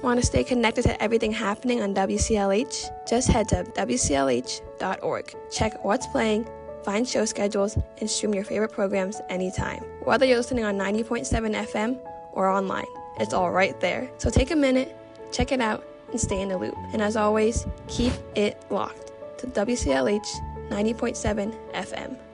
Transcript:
Want to stay connected to everything happening on WCLH? Just head to WCLH.org. Check what's playing, find show schedules, and stream your favorite programs anytime. Whether you're listening on 90.7 FM or online, it's all right there. So take a minute, check it out, and stay in the loop. And as always, keep it locked to WCLH 90.7 FM.